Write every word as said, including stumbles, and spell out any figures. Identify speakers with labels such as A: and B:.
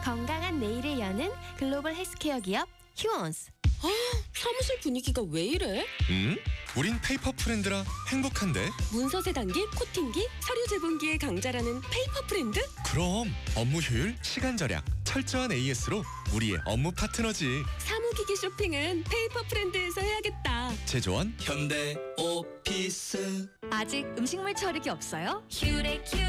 A: 건강한 내일을 여는 글로벌 헬스케어 기업 휴원스.
B: 사무실 분위기가 왜 이래?
C: 음? 우린 페이퍼 프렌드라 행복한데?
B: 문서 세단기, 코팅기, 서류 제본기의 강자라는 페이퍼 프렌드?
C: 그럼 업무 효율, 시간 절약, 철저한 에이에스로 우리의 업무 파트너지.
B: 사무기기 쇼핑은 페이퍼 프렌드에서 해야겠다.
C: 제조원
D: 현대 오피스.
E: 아직 음식물 처리기 없어요?
A: 큐레큐